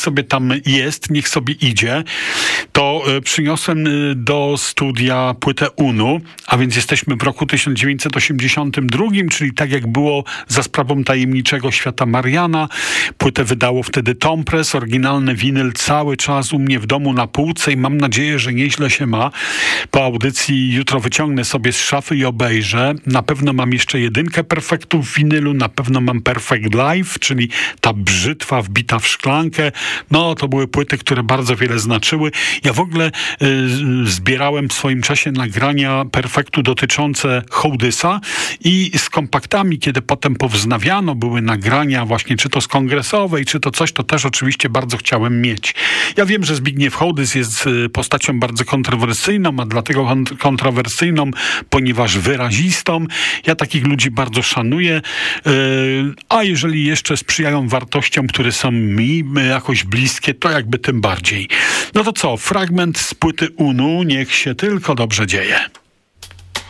sobie tam jest, niech sobie idzie. To przyniosłem do studia płytę UNU, a więc jesteśmy w roku 1982, czyli tak jak było za sprawą Tajemniczego Świata Mariana. Płytę wydało wtedy Tom Press, oryginalny winyl cały czas u mnie w domu na półce i mam nadzieję, że nieźle się ma. Po audycji jutro wyciągnę sobie z szafy i obejrzę. Na pewno mam jeszcze jedynkę Perfektów w winylu, na pewno mam Perfect Live, czyli ta brzytwa wbita w szklankę. No, to były płyty, które bardzo wiele znaczyły. Ja w ogóle zbierałem w swoim czasie nagrania Perfektu dotyczące Hołdysa i z kompaktami, kiedy potem powznawiano, były nagrania właśnie czy to z kongresowej, czy to coś, to też oczywiście bardzo chciałem mieć. Ja wiem, że Zbigniew Hołdys jest postacią bardzo kontrowersyjną, a dlatego kontrowersyjną, ponieważ wyrazistą. Ja takich ludzi bardzo szanuję, a jeżeli jeszcze sprzyjają wartościom, które są mi jakoś bliskie, to jakby tym bardziej. No to co, fragment z płyty UNU, niech się tylko dobrze dzieje.